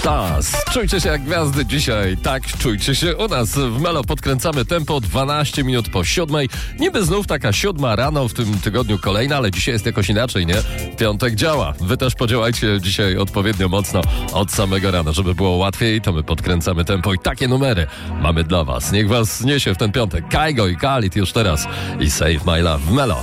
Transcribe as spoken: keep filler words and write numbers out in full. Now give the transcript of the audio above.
Stars. Czujcie się jak gwiazdy dzisiaj. Tak, czujcie się u nas. W Melo podkręcamy tempo dwanaście minut po siódmej. Niby znów taka siódma rano, w tym tygodniu kolejna, ale dzisiaj jest jakoś inaczej, nie? Piątek działa. Wy też podziałajcie dzisiaj odpowiednio mocno od samego rana. Żeby było łatwiej, to my podkręcamy tempo i takie numery mamy dla was. Niech was niesie w ten piątek. Kaigo i Khalid już teraz i Save My Love w Melo.